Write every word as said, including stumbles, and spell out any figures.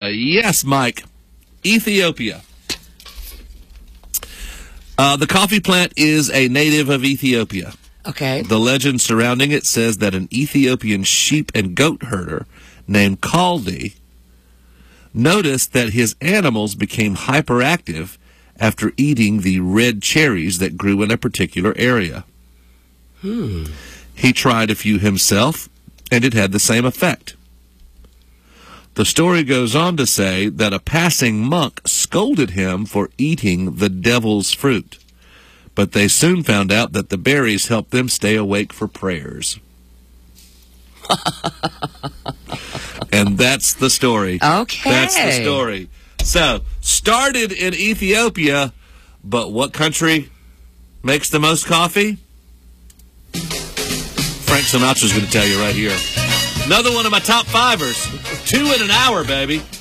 yes, Mike. Ethiopia. Uh, the coffee plant is a native of Ethiopia. Okay. The legend surrounding it says that an Ethiopian sheep and goat herder named Kaldi noticed that his animals became hyperactive after eating the red cherries that grew in a particular area. Hmm. He tried a few himself, and it had the same effect. The story goes on to say that a passing monk scolded him for eating the devil's fruit, but they soon found out that the berries helped them stay awake for prayers. And that's the story. Okay. That's the story. So, started in Ethiopia, but what country makes the most coffee? Frank Sinatra's going to tell you right here. Another one of my top fivers. Two in an hour, baby.